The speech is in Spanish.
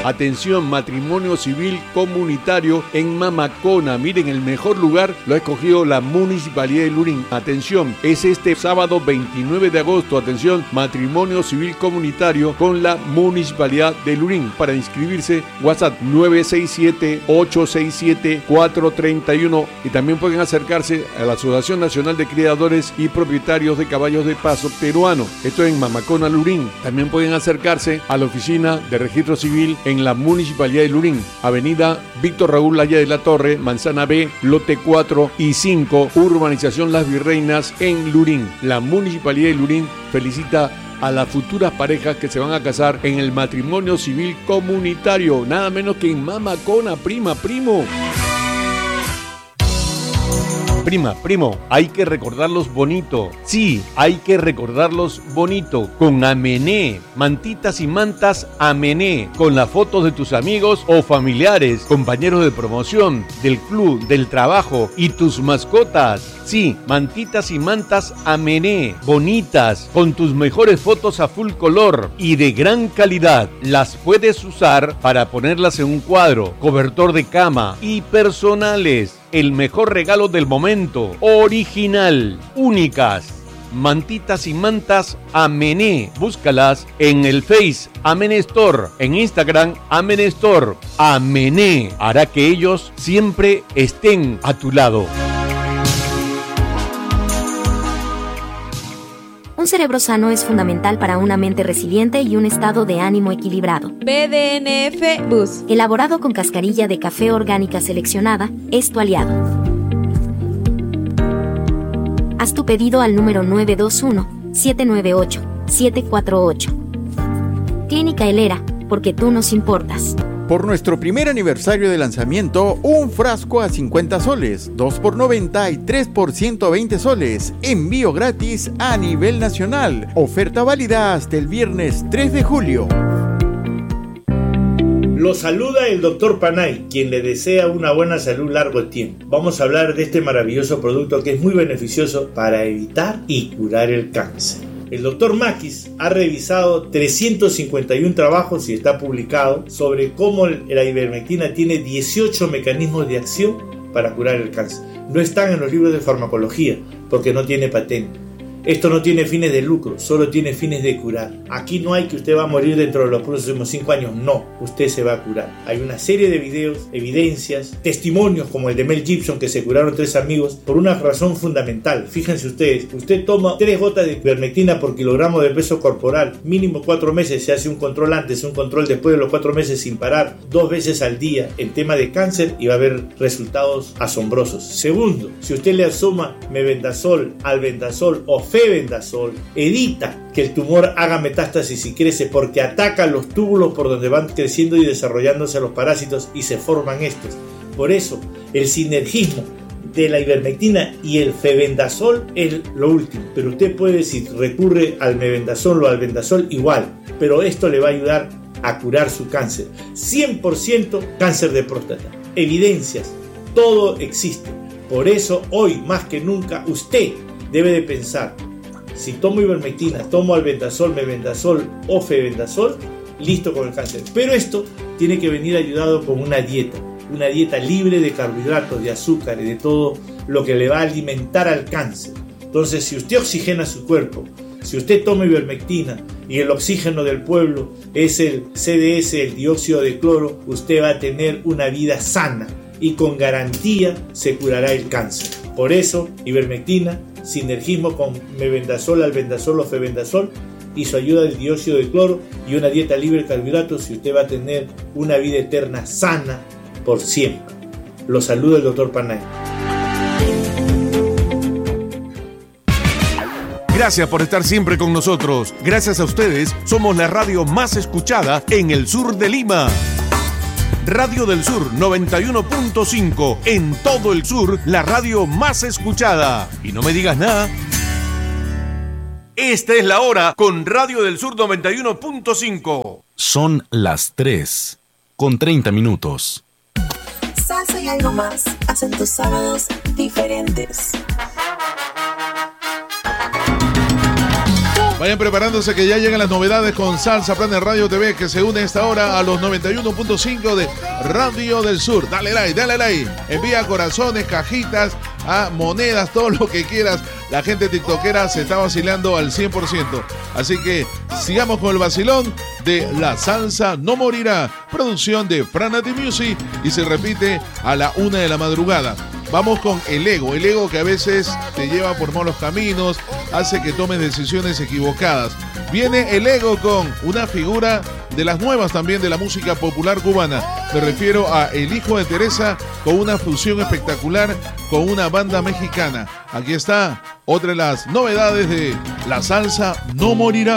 Atención, matrimonio civil comunitario en Mamacona. Miren, el mejor lugar lo ha escogido la Municipalidad de Lurín. Atención, es este sábado 29 de agosto. Atención, matrimonio civil comunitario con la Municipalidad de Lurín. Para inscribirse, WhatsApp 967-867-431 y también pueden acercarse a la Asociación Nacional de Criadores y Propietarios de Caballos de Paso Peruano. Esto en Mamacona, Lurín. También pueden acercarse a la oficina de registro civil en la Municipalidad de Lurín, avenida Víctor Raúl Laya de la Torre, Manzana B, lote 4 y 5, urbanización Las Virreinas en Lurín. La Municipalidad de Lurín felicita a las futuras parejas que se van a casar en el matrimonio civil comunitario, nada menos que en Mamacona, primo. Prima, primo, hay que recordarlos bonito. Sí, hay que recordarlos bonito. Con Amené, mantitas y mantas Amené, con las fotos de tus amigos o familiares, compañeros de promoción, del club, del trabajo y tus mascotas. Sí, mantitas y mantas Amené, bonitas, con tus mejores fotos a full color y de gran calidad. Las puedes usar para ponerlas en un cuadro, cobertor de cama y personales. El mejor regalo del momento, original, únicas. Mantitas y mantas Amené. Búscalas en el Face Amené Store, en Instagram Amené Store. Amené hará que ellos siempre estén a tu lado. Un cerebro sano es fundamental para una mente resiliente y un estado de ánimo equilibrado. BDNF Bus, elaborado con cascarilla de café orgánica seleccionada, es tu aliado. Haz tu pedido al número 921-798-748. Clínica Helera, porque tú nos importas. Por nuestro primer aniversario de lanzamiento, un frasco a 50 soles, 2 por 90 y 3 por 120 soles. Envío gratis a nivel nacional. Oferta válida hasta el viernes 3 de julio. Los saluda el Dr. Panay, quien le desea una buena salud largo tiempo. Vamos a hablar de este maravilloso producto que es muy beneficioso para evitar y curar el cáncer. El Dr. Maquis ha revisado 351 trabajos y está publicado sobre cómo la ivermectina tiene 18 mecanismos de acción para curar el cáncer. No están en los libros de farmacología porque no tiene patente. Esto no tiene fines de lucro, solo tiene fines de curar. Aquí no hay que usted va a morir dentro de los próximos 5 años, no, usted se va a curar. Hay una serie de videos, evidencias, testimonios como el de Mel Gibson, que se curaron 3 amigos por una razón fundamental. Fíjense ustedes, usted toma 3 gotas de ivermectina por kilogramo de peso corporal, mínimo 4 meses, se hace un control antes, un control después de los 4 meses sin parar, 2 veces al día en tema de cáncer y va a haber resultados asombrosos. Segundo, si usted le suma mebendazol, albendazol o febendazol, evita que el tumor haga metástasis y crece porque ataca los túbulos por donde van creciendo y desarrollándose los parásitos y se forman estos. Por eso, el sinergismo de la ivermectina y el febendazol es lo último. Pero usted puede, si recurre al mebendazol o al albendazol, igual. Pero esto le va a ayudar a curar su cáncer. 100% cáncer de próstata. Evidencias. Todo existe. Por eso, hoy más que nunca, usted debe de pensar, si tomo ivermectina, tomo albendazol, mebendazol o febendazol, listo con el cáncer. Pero esto tiene que venir ayudado con una dieta libre de carbohidratos, de azúcar y de todo lo que le va a alimentar al cáncer. Entonces, si usted oxigena su cuerpo, si usted toma ivermectina y el oxígeno del pueblo es el CDS, el dióxido de cloro, usted va a tener una vida sana y con garantía se curará el cáncer. Por eso, ivermectina, sinergismo con mebendazol, albendazol o febendazol y su ayuda del dióxido de cloro y una dieta libre de carbohidratos y usted va a tener una vida eterna sana por siempre. Los saluda el Dr. Panay. Gracias por estar siempre con nosotros. Gracias a ustedes, somos la radio más escuchada en el sur de Lima. Radio del Sur 91.5, en todo el sur, la radio más escuchada. Y no me digas nada. Esta es la hora con Radio del Sur 91.5. Son las 3:30. Salsa y algo más hacen tus sábados diferentes. Vayan preparándose que ya llegan las novedades con Salsa Planet Radio TV, que se une a esta hora a los 91.5 de Radio del Sur. Dale like, dale like. Envía corazones, cajitas, monedas, todo lo que quieras. La gente tiktokera se está vacilando al 100%. Así que sigamos con el vacilón de La Salsa No Morirá, producción de Franati Music, y se repite a la 1 de la madrugada. Vamos con el ego que a veces te lleva por malos caminos, hace que tomes decisiones equivocadas. Viene el ego con una figura de las nuevas también de la música popular cubana. Me refiero a El Hijo de Teresa, con una fusión espectacular con una banda mexicana. Aquí está otra de las novedades de La Salsa No Morirá.